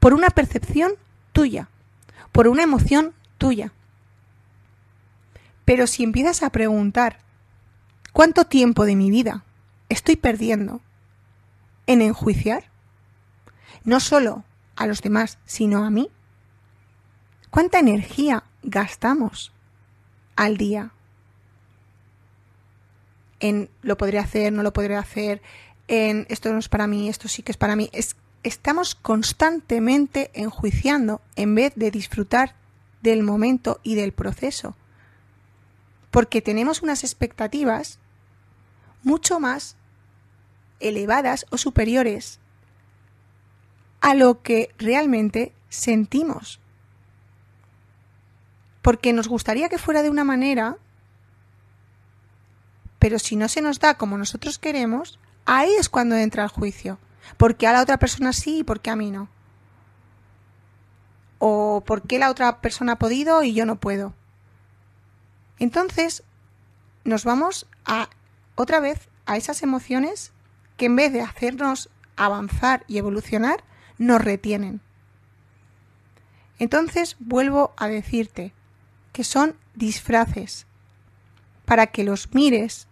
por una percepción tuya, por una emoción tuya. Pero si empiezas a preguntar, ¿cuánto tiempo de mi vida estoy perdiendo en enjuiciar? No solo a los demás, sino a mí. ¿Cuánta energía gastamos al día en lo podré hacer, no lo podré hacer, en esto no es para mí, esto sí que es para mí? Estamos constantemente enjuiciando en vez de disfrutar del momento y del proceso, porque tenemos unas expectativas mucho más elevadas o superiores a lo que realmente sentimos. Porque nos gustaría que fuera de una manera, pero si no se nos da como nosotros queremos, ahí es cuando entra el juicio. ¿Por qué a la otra persona sí y por qué a mí no? ¿O por qué la otra persona ha podido y yo no puedo? Entonces, nos vamos otra vez a esas emociones que en vez de hacernos avanzar y evolucionar, nos retienen. Entonces, vuelvo a decirte que son disfraces para que los mires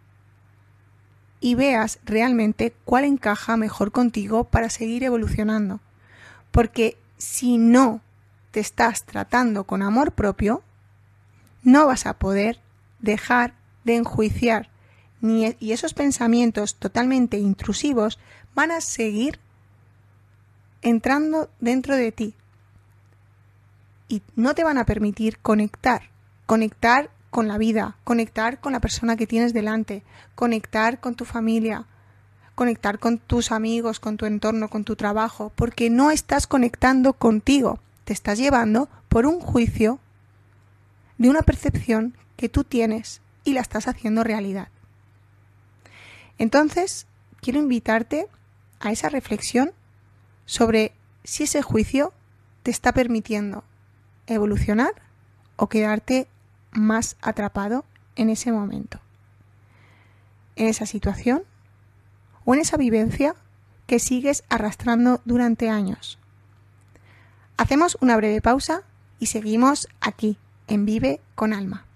y veas realmente cuál encaja mejor contigo para seguir evolucionando. Porque si no te estás tratando con amor propio, no vas a poder dejar de enjuiciar, y esos pensamientos totalmente intrusivos van a seguir entrando dentro de ti y no te van a permitir conectar con la vida, conectar con la persona que tienes delante, conectar con tu familia, conectar con tus amigos, con tu entorno, con tu trabajo, porque no estás conectando contigo, te estás llevando por un juicio de una percepción que tú tienes y la estás haciendo realidad. Entonces, quiero invitarte a esa reflexión sobre si ese juicio te está permitiendo evolucionar o quedarte más atrapado en ese momento, en esa situación o en esa vivencia que sigues arrastrando durante años. Hacemos una breve pausa y seguimos aquí en Vive con Alma.